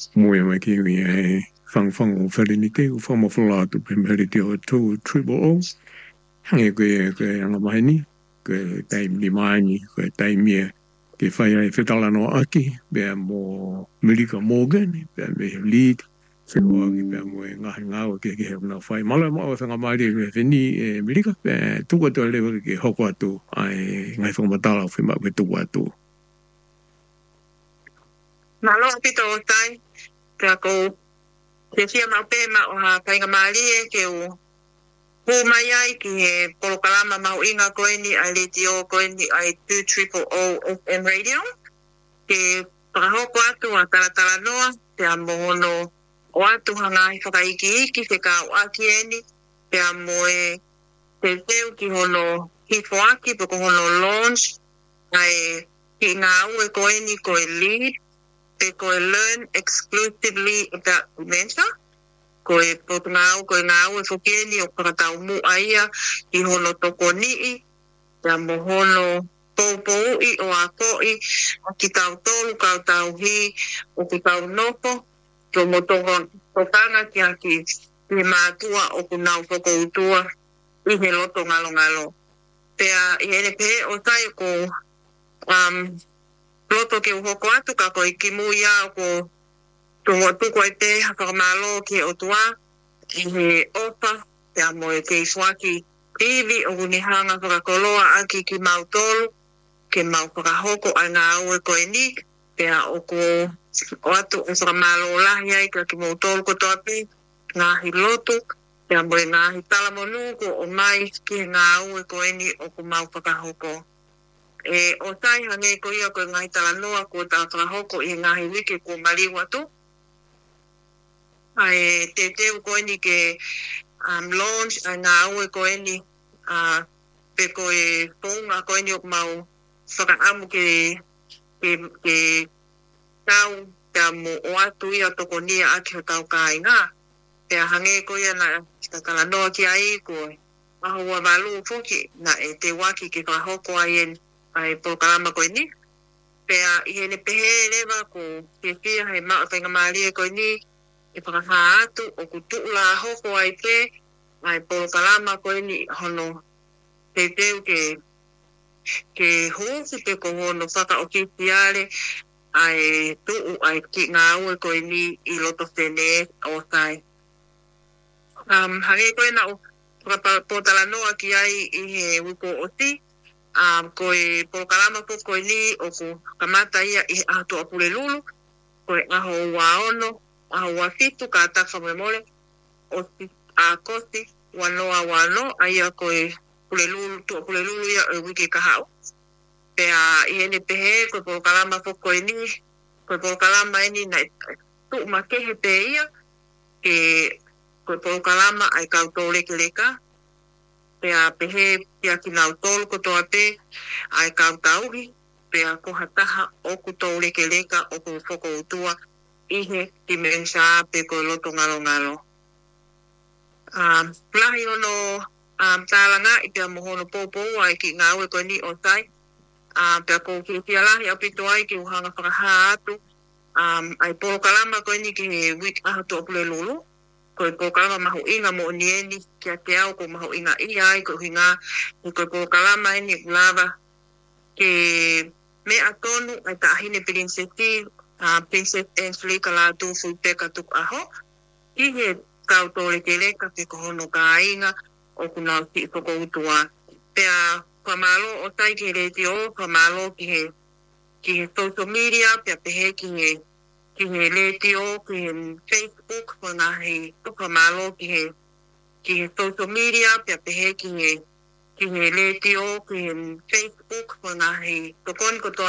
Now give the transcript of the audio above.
Muy mai ki e whang o whare ni ke, o whamawhala tu pe mele te o tō triple O. Hange koe anga mai ni, koe taimi mai ni, koe taimi ke whai ai whetala no aki, bea mo Melika Morgan, bea me lead, whenua ki bea mo e ngahi ngāua ke he una whai. Malo mo o whanga mai me whini e Melika, bea tuku atu lewa ke hoko atu, ai ngai whangamatala o whema ke tuku atu. Malo pito o tai, ka ko te fia mau pe ma o ha kainga maali e ke o hu mai ai ki he polokalama mau inga koe ni ai letio koe ni ai 2 FM radio ke pakahoko atu a taratara noa te a mohono o atu hanga i whakaiki iki te ka o aki eni te a moe te teu ki hono hifo aki poko hono launch ai ki ngā ue koe ni koe lead te koe learn exclusively about dementia. Koe potu ngāu, koe ngāu e whokieni o karatau mu aia i hono toko nii, te mohono pōpōui o a koi, o ki tau tolu, kau tau hi, o ki tau noko, to mo tokanga ki a ki mātua o ku nau whakoutua i he loto ngalo. Pea i ene pe o tai ko loto ke uhoko atu ka koe ki muia o ko tungo tuko ai te whakamalo ke o tua i he opa te amo e ke iswaki iwi o kuni hanga whakakoloa aki ki mautolu ke mau whakahoko ai ngā ue koe ni pea o ko o atu o whakamalo lahi ai ka ki mautolu ko toa pe ngāhi loto te amo e ngāhi talamonu ko o mai ki ngā ue koe ni o ko mau whakahoko. E o tai hange ko ia ko ngai tala noa ko ta whakahoko i ngahi wike ko maliwa tu. Ai te teu ko ni ke launch ai ngā ue ko ni pe ko e ponga ko ni o mau whakaamu ke tau te amo o atu ia toko nia aki o tau kai ngā. Te hange ko ia na tala noa ki ai ko ahua walu fuki na e te waki ke whakahoko ai ai polokalama koe ni. Pea i hene pehe lewa ko ke fia hei maa whainga maari e koe ni e whakaha atu o ku tuula hoko ai pe ai polokalama koe ni hono te teu ke huusi pe ko hono whaka o ki tiare ai tuu ai ki ngā ue koe ni i loto whene o sai. Hange koe na o whakapotala noa ki ai i he wiko o ti koe polokalama po koe ni o ko kamata ia i ato apure lulu koe aho ua ono aho ua fitu ka atafa memore o si a kosi wano aia koe apure lulu ia o wiki kahao pea i ene pehe koe polokalama po koe ni koe polokalama eni na tu makehe pe ia ke koe polokalama ai kautou leka pea pehe pia ki nau tolu ko toa pe ai kautauhi pea ko hataha o ku tau leka o ku whoko utua ihe ki mensa pe ko loto ngalo. Lahi ono tālanga i pia mohono pōpō ai ki ngā ue koe ni o tai pea ko ki pia lahi apito ai ki uhanga whakaha atu ai polokalama koe ni ki he wik ahatu apule lulu koe polokalama mahu inga mo nieni kia te au ko mahu inga i ai ko hinga i koe polokalama eni ulava ke me atonu ai tahine prinsesi Princess Ansley kalatu fuipeka tuk aho i he kautore ke leka ke kohono ka inga o kuna ki toko utua pea pamalo o tai ke reti o pamalo ki he social media pea pehe ki he leti o ki he Facebook wanga he pamalo ki he social media pea pehe ki he leti o ki he Facebook wanga he tokon ko